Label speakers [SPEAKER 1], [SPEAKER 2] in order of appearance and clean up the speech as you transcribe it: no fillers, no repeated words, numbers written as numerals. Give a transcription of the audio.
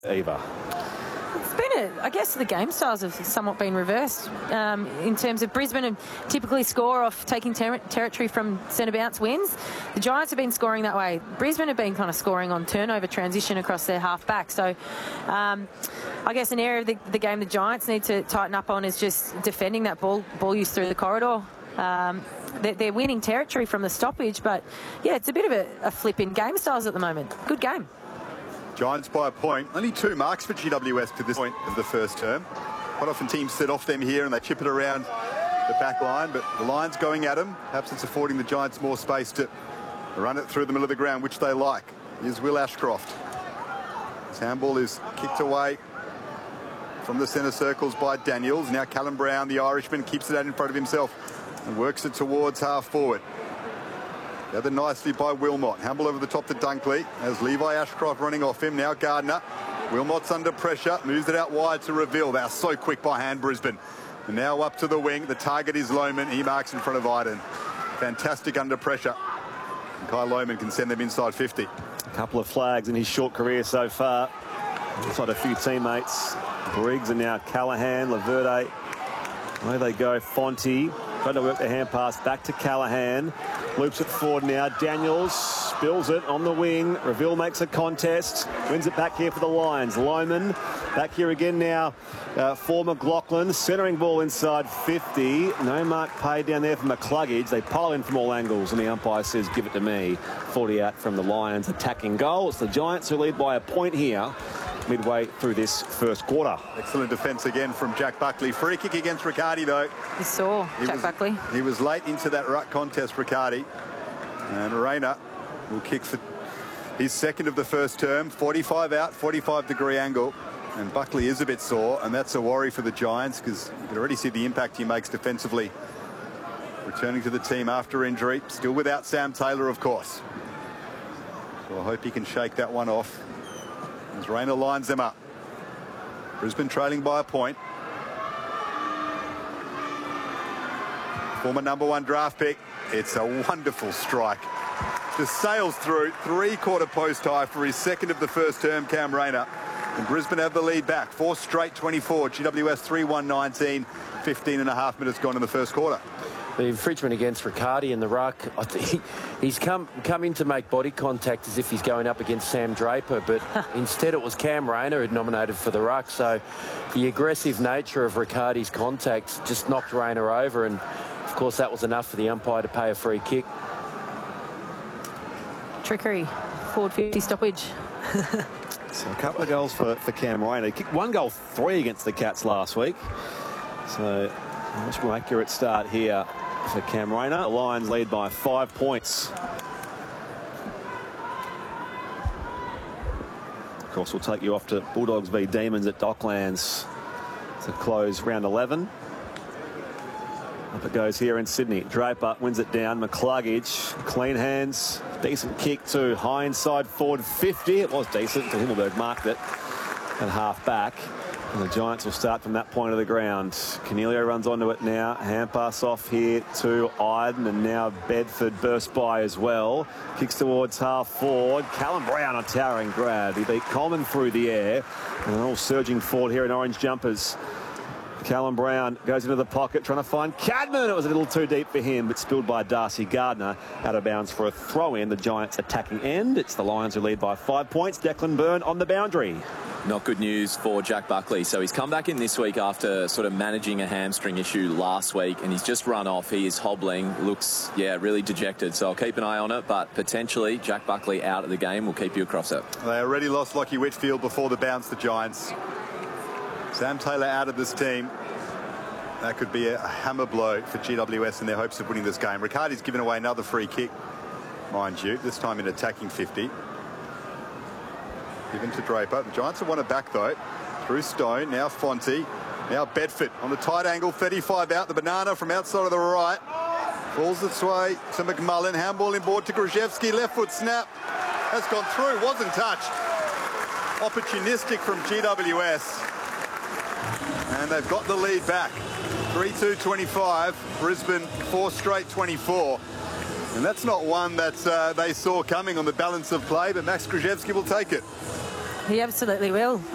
[SPEAKER 1] Eva.
[SPEAKER 2] It's been I guess the game styles have somewhat been reversed in terms of Brisbane and typically score off taking territory from centre bounce wins. The Giants have been scoring that way. Brisbane have been kind of scoring on turnover transition across their half back. So I guess an area of the game the Giants need to tighten up on is just defending that ball use through the corridor. They're winning territory from the stoppage, but yeah, it's a bit of a flip in game styles at the moment. Good game.
[SPEAKER 3] Giants by a point. Only 2 marks for GWS to this point of the first term. Quite often teams set off them here and they chip it around the back line, but the Lions going at them. Perhaps it's affording the Giants more space to run it through the middle of the ground, which they like. Here's Will Ashcroft. His handball is kicked away from the centre circles by Daniels. Now Callum Brown, the Irishman, keeps it out in front of himself and works it towards half forward. Gathered nicely by Wilmot. Handball over the top to Dunkley as Levi Ashcroft running off him. Now Gardner. Wilmot's under pressure. Moves it out wide to Reveal. They are so quick by hand, Brisbane. And now up to the wing. The target is Lohman. He marks in front of Iden. Fantastic under pressure. And Kai Lohman can send them inside 50.
[SPEAKER 1] A couple of flags in his short career so far. Inside a few teammates. Briggs and now Callaghan, Laverde. Away they go. Fonte. Trying to work the hand pass back to Callaghan. Loops it forward now. Daniels spills it on the wing. Reveal makes a contest. Wins it back here for the Lions. Lohman back here again now for McLaughlin. Centering ball inside 50. No mark paid down there for McCluggage. They pile in from all angles and the umpire says give it to me. 40 out from the Lions attacking goal. It's the Giants who lead by a point here midway through this first quarter.
[SPEAKER 3] Excellent defence again from Jack Buckley. Free kick against Riccardi though.
[SPEAKER 2] You saw Jack Buckley.
[SPEAKER 3] He was late into that ruck contest, Riccardi. And Rayner will kick for his second of the first term. 45 out, 45-degree angle. And Buckley is a bit sore, and that's a worry for the Giants because you can already see the impact he makes defensively. Returning to the team after injury. Still without Sam Taylor, of course. So I hope he can shake that one off as Rayner lines them up. Brisbane trailing by a point. Former #1 draft pick. It's a wonderful strike. Just sails through, 3-quarter post high for his second of the first term, Cam Rayner. And Brisbane have the lead back. 4 straight 24. GWS 3-1-19. 15.5 minutes gone in the first quarter.
[SPEAKER 4] The infringement against Riccardi in the ruck. I think he's come in to make body contact as if he's going up against Sam Draper, but instead it was Cam Rayner who nominated for the ruck. So the aggressive nature of Riccardi's contact just knocked Rayner over, and of course that was enough for the umpire to pay a free kick.
[SPEAKER 2] Trickery. Forward 50 stoppage.
[SPEAKER 1] So a couple of goals for Cam Rayner. He kicked 1 goal 3 against the Cats last week. So a much more accurate start here for Cam Rayner. Lions lead by 5 points. Of course, we'll take you off to Bulldogs v Demons at Docklands to close round 11. Up it goes here in Sydney. Draper wins it down. McCluggage, clean hands. Decent kick to high inside forward 50. It was decent until Himmelberg marked it at half back. And the Giants will start from that point of the ground. Canelio runs onto it now. Hand pass off here to Iden, and now Bedford bursts by as well. Kicks towards half forward. Callum Brown a towering grab. He beat Coleman through the air. And they're all surging forward here in orange jumpers. Callum Brown goes into the pocket trying to find Cadman. It was a little too deep for him, but spilled by Darcy Gardner. Out of bounds for a throw-in. The Giants attacking end. It's the Lions who lead by 5 points. Declan Byrne on the boundary.
[SPEAKER 5] Not good news for Jack Buckley. So he's come back in this week after sort of managing a hamstring issue last week, and he's just run off. He is hobbling, looks, really dejected. So I'll keep an eye on it, but potentially Jack Buckley out of the game. We'll keep you across it.
[SPEAKER 3] They already lost Lockie Whitfield before the bounce, the Giants. Sam Taylor out of this team. That could be a hammer blow for GWS in their hopes of winning this game. Riccardi's given away another free kick, mind you, this time in attacking 50. Given to Draper. The Giants have won it back though. Through Stone, now Fonte, now Bedford on the tight angle, 35 out. The banana from outside of the right. Falls its way to McMullen. Handball inboard to Grzyzewski. Left foot snap. Has gone through, wasn't touched. Opportunistic from GWS. And they've got the lead back. 3-2-25. Brisbane 4 straight 24. And that's not one that they saw coming on the balance of play, but Max Grzyzewski will take it.
[SPEAKER 2] He absolutely will.